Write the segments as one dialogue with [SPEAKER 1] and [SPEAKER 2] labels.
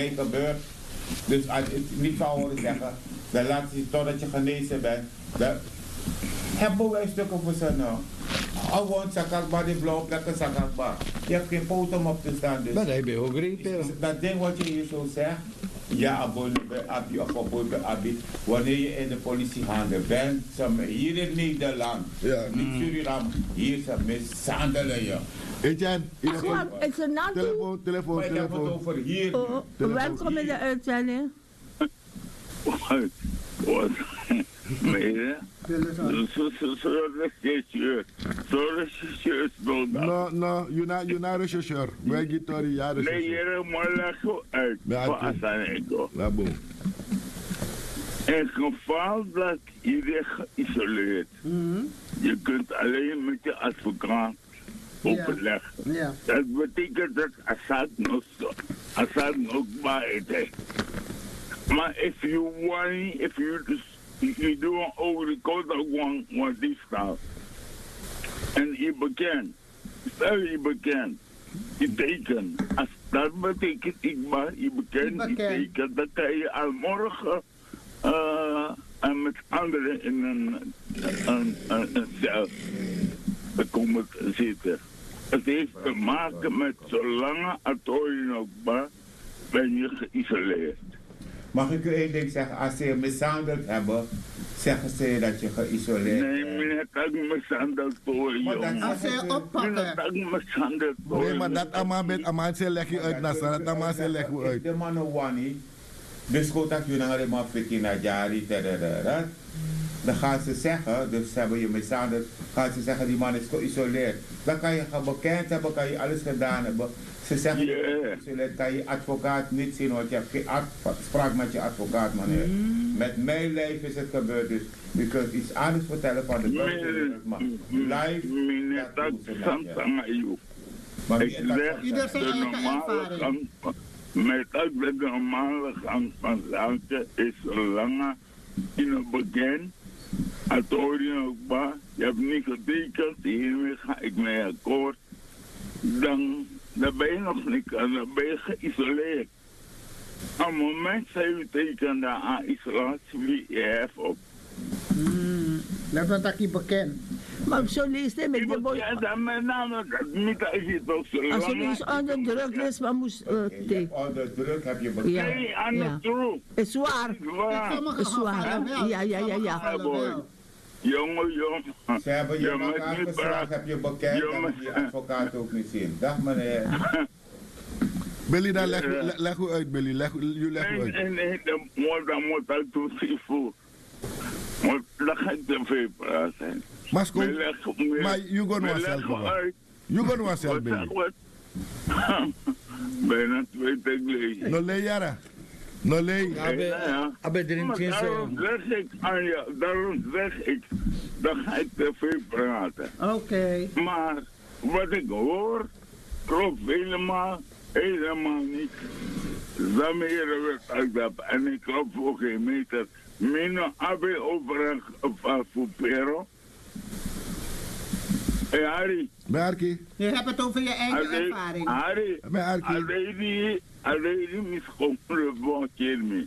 [SPEAKER 1] mij gebeurd. Dus als ik niet zou horen zeggen, dan laat je totdat je genezen bent. Hebben wij stukken voor ze nou? Gewoon zakakba, die blauwe plekken zakakba. Je hebt geen poot om op te staan dus.
[SPEAKER 2] Maar dat heb je ook repen.
[SPEAKER 1] Dat ding wat je hier zo zegt, ja, abonne bij Abi of abonne bij Abi. Wanneer je in de politiehanden bent, hier in Nederland,
[SPEAKER 2] ja.
[SPEAKER 1] Niet Suriname, hier ze mishandelen je.
[SPEAKER 3] Etienne,
[SPEAKER 4] is er naartoe?
[SPEAKER 3] Telefoon.
[SPEAKER 1] Maar ik heb het over hier.
[SPEAKER 4] Welkom in de uitzending.
[SPEAKER 5] Wat? Nee,
[SPEAKER 3] No, you're not a rechercheur. Wij gaan door de jaren.
[SPEAKER 5] Nee, je moet leggen uit. Voor Asanego. In geval dat je geïsoleerd, je kunt alleen met je advocaat overleggen.
[SPEAKER 6] Ja.
[SPEAKER 5] Dat betekent dat Assad nog bij is. Maar if you do over the code of one this stuff, en je bekend, stel je bekend, je teken, als dat betekent je bekend, je teken, dan kan je al morgen en met anderen in een cel komen zitten. Het heeft te maken met zolang het ooit nog ben je geïsoleerd.
[SPEAKER 1] Mag ik u één ding zeggen? Als ze je mishandeld hebben, zeggen ze dat je geïsoleerd bent.
[SPEAKER 5] Nee, meneer, dat ik mishandeld hoor, jongen.
[SPEAKER 6] Als ze je oppakken.
[SPEAKER 5] Dat ik mishandeld hoor.
[SPEAKER 3] Nee, maar dat allemaal ze leg je uit, Nasa. Dat allemaal ze leg je uit.
[SPEAKER 1] De mannen wani, dus goed dat je naar de man flikken naar Jari, dan gaan ze zeggen, dus hebben je mishandeld, gaan ze zeggen die man is geïsoleerd. Dan kan je bekend hebben, kan je alles gedaan hebben. Ze zeggen, kan je advocaat niet zien, want je hebt geen afspraak met je advocaat, meneer. Met mijn lijf is het gebeurd, dus u kunt iets anders vertellen van de burgerlijke, maar live,
[SPEAKER 5] meneer, dat is Santana.
[SPEAKER 1] Maar
[SPEAKER 5] ik leg de normale gang, met de normale gang van zaken is zolang in het begin, het hoor je ook maar, je hebt niet getekend, hiermee ga ik mee akkoord, dan ben je nog niet, dan ben je geïsoleerd. Op het moment dat je tekent aan isolatie, wie je hebt op.
[SPEAKER 6] Dat is dat ik bekend.
[SPEAKER 4] Maar zo leest hij met de boy.
[SPEAKER 5] Ja, dan met name niet als je toch zo lang.
[SPEAKER 4] Als je dus onder druk is, maar moest tekenen.
[SPEAKER 1] Onder druk heb je bekend.
[SPEAKER 4] Ja.
[SPEAKER 5] Nee, aan de druk.
[SPEAKER 4] Is zwaar. Is zwaar. Ja.
[SPEAKER 5] Jongen.
[SPEAKER 1] Ze hebben je nog aangevraagd, heb je bekend, dan moet je advocaat ook niet zien. Dag meneer.
[SPEAKER 3] Billy, dan leg u uit, Billy. Leg u uit.
[SPEAKER 5] Nee, dan moet dat doen, voor. Dan ga ik te veel praten.
[SPEAKER 3] Maar you go to zelf. You go to zelf, Billy.
[SPEAKER 5] Bijna 2 tegelen.
[SPEAKER 3] No le jara. No le.
[SPEAKER 2] Abe drinkt geen
[SPEAKER 5] daarom zeg ik, dan ga ik te veel praten.
[SPEAKER 6] Oké.
[SPEAKER 5] Maar wat ik hoor, klopt helemaal niet. Zameren werd uit dat en ik klopt voor geen meter. Mino abe over een Pero. Hey Harry.
[SPEAKER 3] Harry.
[SPEAKER 6] Je hebt het over je eigen ervaring.
[SPEAKER 5] Harry. Alleen misschien een keer mee.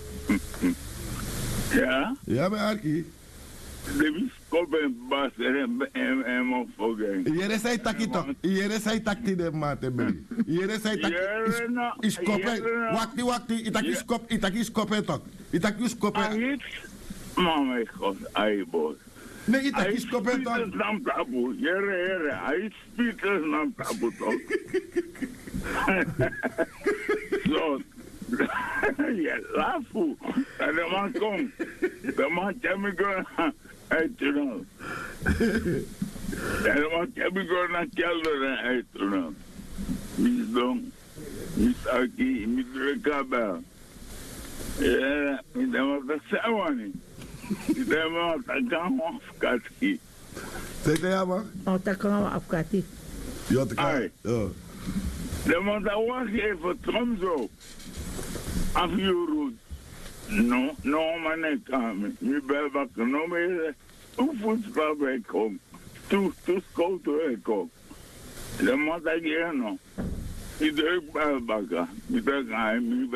[SPEAKER 5] Ja?
[SPEAKER 3] Ja, maar Harry.
[SPEAKER 5] De biskop en bas en mon fogen.
[SPEAKER 3] Hier zei takkie toch? Hier zei takkie de maat, Billy. Hier zei takkie. Is kopen. Wakti. Itakkie skopen toch? Itakkie skopen.
[SPEAKER 5] Mama, ik was aibo.
[SPEAKER 3] Nee, itakkie skopen toch?
[SPEAKER 5] Hij is nam taboe. Jere. Hij is nam taboe toch? Zo. Ja, lafu. En de man komt. De man kan me gewoon uitdoen. En de man kan me gewoon naar kelder uitdoen. Misdom. Misaki. Midrekabel. Ja, ik denk wat dat zijn we niet. Ik denk wat dat kan afkatten.
[SPEAKER 3] Zeg je maar?
[SPEAKER 4] Oh, dat kan we afkatten.
[SPEAKER 3] Ja, dat kan.
[SPEAKER 5] De man dat was even tromzo. Af je roet. No, man, ik kan. Nu ben ik no meer. Hoe voetbal ben ik kom. Toen schoten ik kom. De man dat je nog. Ik druk bij bakken. Ik druk aan hem.